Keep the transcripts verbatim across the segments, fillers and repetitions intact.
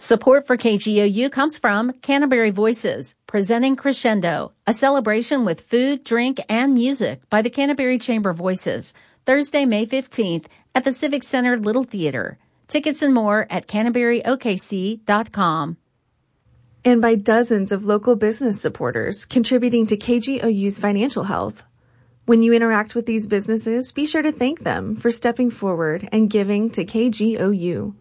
Support for K G O U comes from Canterbury Voices, presenting Crescendo, a celebration with food, drink, and music by the Canterbury Chamber Voices, Thursday, May fifteenth at the Civic Center Little Theater. Tickets and more at canterbury o k c dot com. And by dozens of local business supporters contributing to K G O U's financial health. When you interact with these businesses, be sure to thank them for stepping forward and giving to K G O U.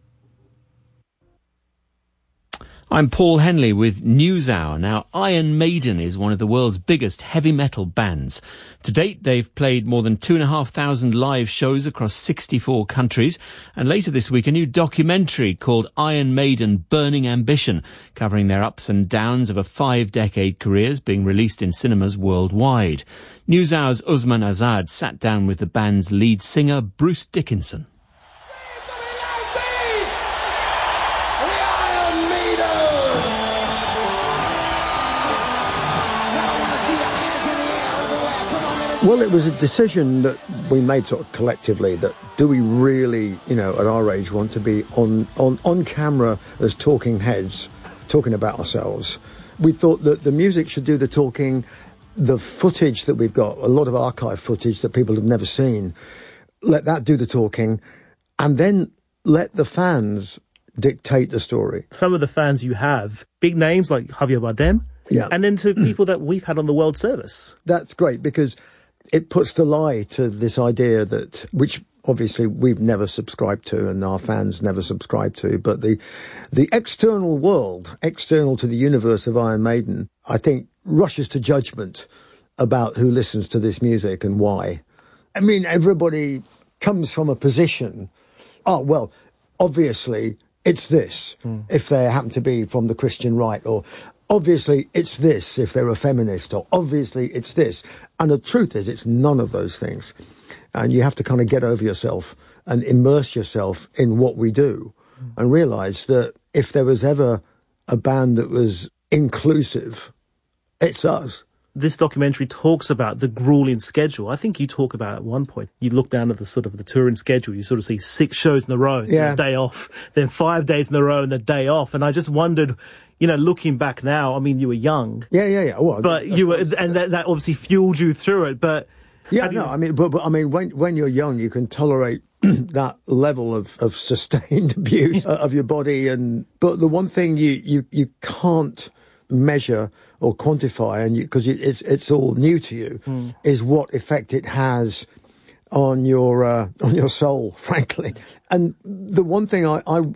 I'm Paul Henley with NewsHour. Now, Iron Maiden is one of the world's biggest heavy metal bands. To date, they've played more than two and a half thousand live shows across sixty-four countries. And later this week, a new documentary called Iron Maiden Burning Ambition, covering their ups and downs of a five-decade career, is being released in cinemas worldwide. NewsHour's Usman Azad sat down with the band's lead singer, Bruce Dickinson. Well, it was a decision that we made sort of collectively that do we really, you know, at our age want to be on, on, on camera as talking heads, talking about ourselves. We thought that the music should do the talking, the footage that we've got, a lot of archive footage that people have never seen, let that do the talking, and then let the fans dictate the story. Some of the fans you have, big names like Javier Bardem, yeah, and then to people that we've had on the World Service. That's great because it puts the lie to this idea that, which obviously we've never subscribed to and our fans never subscribe to, but the the external world, external to the universe of Iron Maiden, I think rushes to judgment about who listens to this music and why. I mean, everybody comes from a position, oh, well, obviously it's this, mm. if they happen to be from the Christian right, or obviously it's this if they're a feminist, or obviously it's this. And the truth is it's none of those things. And you have to kind of get over yourself and immerse yourself in what we do mm. and realise that if there was ever a band that was inclusive, it's us. This documentary talks about the grueling schedule. I think you talk about at one point, you look down at the sort of the touring schedule, you sort of see six shows in a row, yeah. a day off, then five days in a row and a day off. And I just wondered, you know, looking back now, I mean, you were young. Yeah, yeah, yeah. Well, but you were, and that, that obviously fueled you through it. But yeah, no, you... I mean, but, but I mean, when when you're young, you can tolerate that level of, of sustained abuse of your body. And but the one thing you you, you can't measure or quantify, and because it, it's it's all new to you, mm. is what effect it has on your uh, on your soul, frankly. And the one thing I. I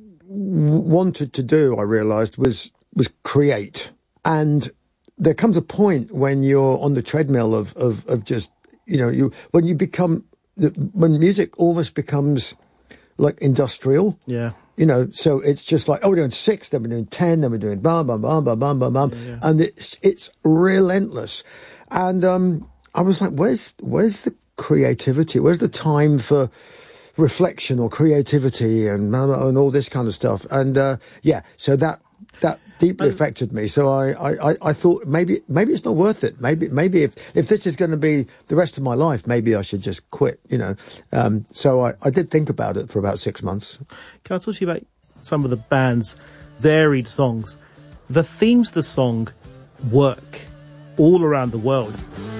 wanted to do, I realised, was was create. And there comes a point when you're on the treadmill of, of, of just, you know, you when you become, when music almost becomes like industrial. Yeah. You know, so it's just like, oh, we're doing six, then we're doing ten, then we're doing bam, bam, bam, bam, bam, bam, bam. Yeah, yeah. And it's, it's relentless. And um, I was like, where's, where's the creativity? Where's the time for reflection or creativity and and all this kind of stuff? And uh, yeah, so that that deeply affected me. So I, I, I thought maybe maybe it's not worth it. Maybe maybe if, if this is going to be the rest of my life, maybe I should just quit. You know. Um, so I, I did think about it for about six months. Can I talk to you about some of the band's varied songs? The themes of the song work all around the world.